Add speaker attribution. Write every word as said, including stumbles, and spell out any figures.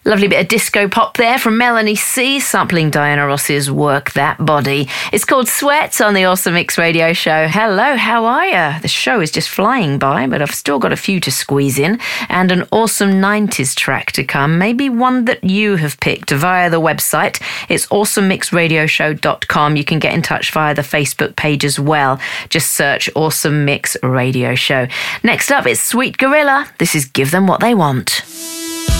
Speaker 1: Lovely bit of disco pop there from Melanie C, sampling Diana Ross's Work That Body. It's called Sweat on the Awesome Mix Radio Show. Hello, how are you? The show is just flying by, but I've still got a few to squeeze in and an awesome nineties track to come, maybe one that you have picked via the website. It's awesome mix radio show dot com. You can get in touch via the Facebook page as well. Just search Awesome Mix Radio Show. Next up, it's Sweet Gorilla. This is Give Them What They Want.